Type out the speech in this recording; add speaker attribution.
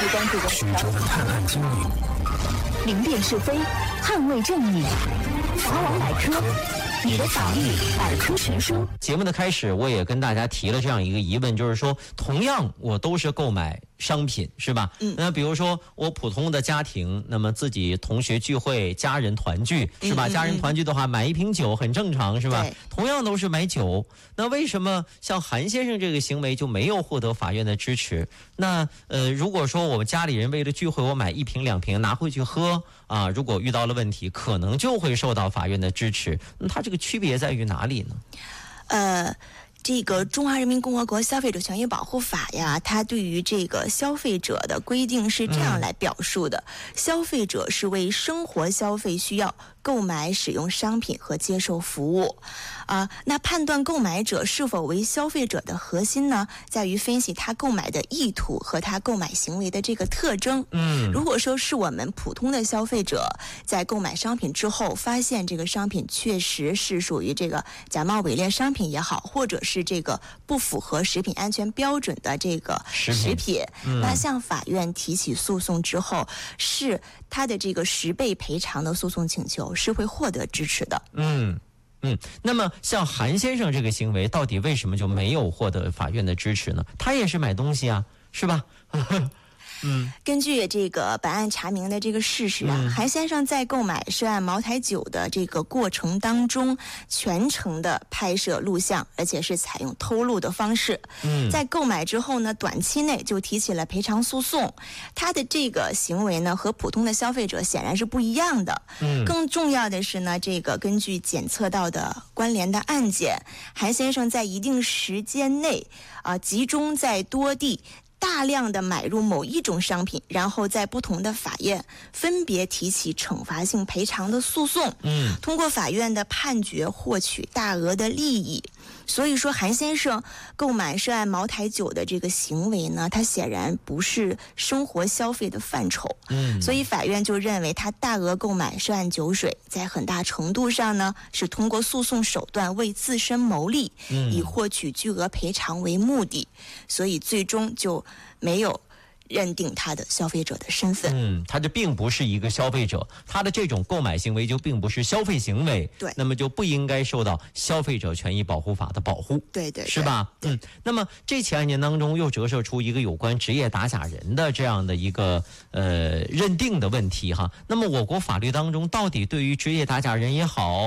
Speaker 1: 关注
Speaker 2: 曲折的探案经历，
Speaker 1: 明辨是非，捍卫正义。法网百科，你的法律百科全书。
Speaker 3: 节目的开始，我也跟大家提了这样一个疑问，就是说，同样我都是购买商品，是吧？那比如说我普通的家庭，那么自己同学聚会、家人团聚，是吧？家人团聚的话，买一瓶酒很正常，是吧？同样都是买酒，那为什么像韩先生这个行为就没有获得法院的支持？那如果说我们家里人为了聚会，我买一瓶两瓶拿回去喝啊，如果遇到了问题，可能就会受到法院的支持。那它这个区别在于哪里呢？
Speaker 4: 这个《中华人民共和国消费者权益保护法》呀，它对于这个消费者的规定是这样来表述的：消费者是为生活消费需要购买使用商品和接受服务。那判断购买者是否为消费者的核心呢，在于分析他购买的意图和他购买行为的这个特征。如果说是我们普通的消费者在购买商品之后，发现这个商品确实是属于这个假冒伪劣商品也好，或者是这个不符合食品安全标准的这个食品，那向法院提起诉讼之后，是他的这个10倍赔偿的诉讼请求是会获得支持的。
Speaker 3: 那么像韩先生这个行为，到底为什么就没有获得法院的支持呢？他也是买东西啊，是吧？
Speaker 4: 根据这个本案查明的这个事实啊，韩先生在购买涉案茅台酒的这个过程当中，全程的拍摄录像，而且是采用偷录的方式。在购买之后呢，短期内就提起了赔偿诉讼。他的这个行为呢，和普通的消费者显然是不一样的。更重要的是呢，这个根据检测到的关联的案件，韩先生在一定时间内集中在多地大量的买入某一种商品，然后在不同的法院分别提起惩罚性赔偿的诉讼，通过法院的判决获取大额的利益。所以说韩先生购买涉案茅台酒的这个行为呢，他显然不是生活消费的范畴。所以法院就认为他大额购买涉案酒水，在很大程度上呢，是通过诉讼手段为自身谋利，以获取巨额赔偿为目的，所以最终就没有认定他的消费者的身份。
Speaker 3: 他这并不是一个消费者，他的这种购买行为就并不是消费行为，
Speaker 4: 对，
Speaker 3: 那么就不应该受到消费者权益保护法的保护，
Speaker 4: 对，
Speaker 3: 是吧？那么这起案件当中又折射出一个有关职业打假人的这样的一个认定的问题哈。那么我国法律当中到底对于职业打假人也好，